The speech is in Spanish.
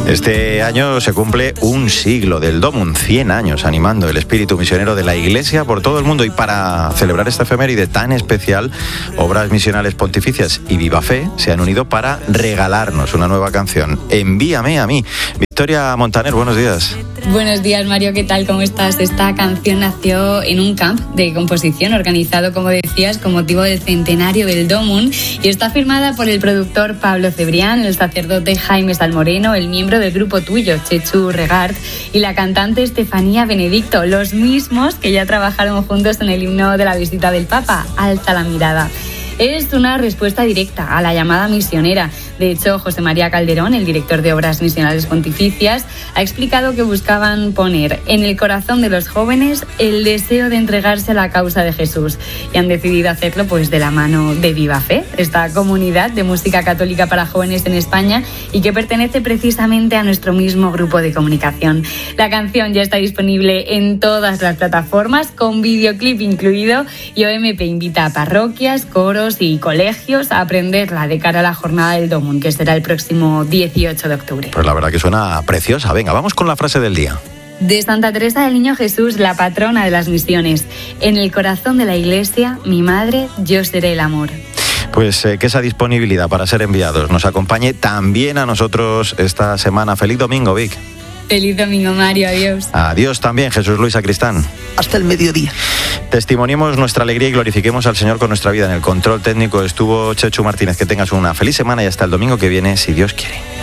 Este año se cumple un siglo del Domum, 100 años animando el espíritu misionero de la Iglesia por todo el mundo, y para celebrar esta efeméride tan especial, Obras Misionales Pontificias y Viva Fe se han unido para regalarnos una nueva canción, Envíame a mí. Victoria Montaner, buenos días. Buenos días, Mario, ¿qué tal? ¿Cómo estás? Esta canción nació en un camp de composición organizado, como decías, con motivo del centenario del Domum, y está firmada por el productor Pablo Cebrián, el sacerdote Jaime Salmoreno, el miembro del grupo Tuyo, Chechu Regard, y la cantante Estefanía Benedicto, los mismos que ya trabajaron juntos en el himno de la visita del Papa, Alza la mirada. Es una respuesta directa a la llamada misionera. De hecho, José María Calderón, el director de Obras Misionales Pontificias, ha explicado que buscaban poner en el corazón de los jóvenes el deseo de entregarse a la causa de Jesús, y han decidido hacerlo pues de la mano de Viva Fe, esta comunidad de música católica para jóvenes en España y que pertenece precisamente a nuestro mismo grupo de comunicación. La canción ya está disponible en todas las plataformas, con videoclip incluido, y OMP invita a parroquias, coros y colegios a aprenderla de cara a la jornada del Domum, que será el próximo 18 de octubre. Pues la verdad que suena preciosa. Venga, vamos con la frase del día. De Santa Teresa del Niño Jesús, la patrona de las misiones: en el corazón de la Iglesia, mi madre, yo seré el amor. Pues que esa disponibilidad para ser enviados nos acompañe también a nosotros esta semana. Feliz domingo, Vic. Feliz domingo, Mario. Adiós. Adiós también, Jesús Luis Sacristán. Hasta el mediodía. Testimoniemos nuestra alegría y glorifiquemos al Señor con nuestra vida. En el control técnico estuvo Chechu Martínez. Que tengas una feliz semana y hasta el domingo que viene, si Dios quiere.